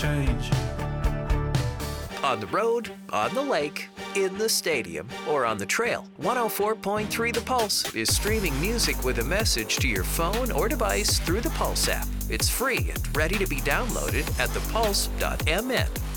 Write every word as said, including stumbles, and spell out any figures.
change. On the road, on the lake, in the stadium, or on the trail, one oh four point three The Pulse is streaming music with a message to your phone or device through the Pulse app. It's free and ready to be downloaded at the pulse dot m n.